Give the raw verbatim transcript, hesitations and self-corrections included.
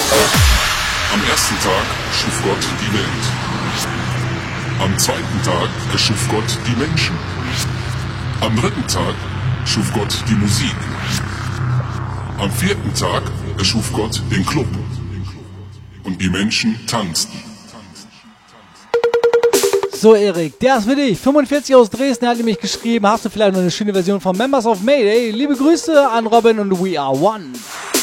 Am ersten Tag schuf Gott die Welt. Am zweiten Tag erschuf Gott die Menschen. Am dritten Tag schuf Gott die Musik. Am vierten Tag erschuf Gott den Club. Und die Menschen tanzten. So, Erik, der ist für dich. fünfundvierzig aus Dresden hat nämlich geschrieben. Hast du vielleicht noch eine schöne Version von Members of Mayday? Liebe Grüße an Robin und We Are One.